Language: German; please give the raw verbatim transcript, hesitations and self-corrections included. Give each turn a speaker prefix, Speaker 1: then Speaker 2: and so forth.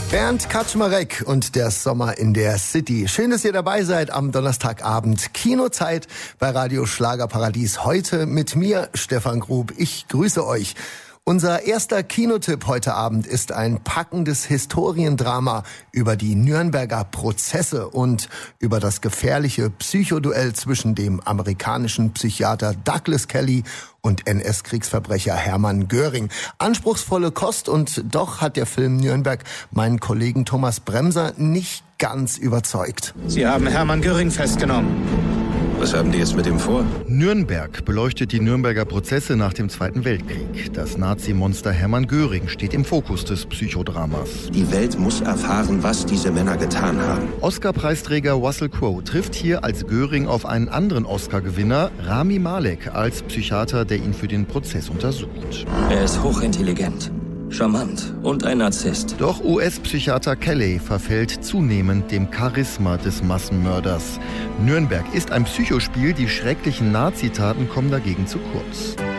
Speaker 1: Bernd Kaczmarek und der Sommer in der City. Schön, dass ihr dabei seid am Donnerstagabend. Kinozeit bei Radio Schlagerparadies. Heute mit mir, Stefan Grub. Ich grüße euch. Unser erster Kinotipp heute Abend ist ein packendes Historiendrama über die Nürnberger Prozesse und über das gefährliche Psychoduell zwischen dem amerikanischen Psychiater Douglas Kelly und N S-Kriegsverbrecher Hermann Göring. Anspruchsvolle Kost, und doch hat der Film Nürnberg meinen Kollegen Thomas Bremser nicht ganz überzeugt.
Speaker 2: Sie haben Hermann Göring festgenommen.
Speaker 3: Was haben die jetzt mit ihm vor?
Speaker 4: Nürnberg beleuchtet die Nürnberger Prozesse nach dem Zweiten Weltkrieg. Das Nazi-Monster Hermann Göring steht im Fokus des Psychodramas.
Speaker 3: Die Welt muss erfahren, was diese Männer getan haben.
Speaker 4: Oscar-Preisträger Russell Crowe trifft hier als Göring auf einen anderen Oscar-Gewinner, Rami Malek, als Psychiater, der ihn für den Prozess untersucht.
Speaker 5: Er ist hochintelligent, charmant und ein Narzisst.
Speaker 4: Doch U S-Psychiater Kelly verfällt zunehmend dem Charisma des Massenmörders. Nürnberg ist ein Psychospiel, die schrecklichen Nazitaten kommen dagegen zu kurz.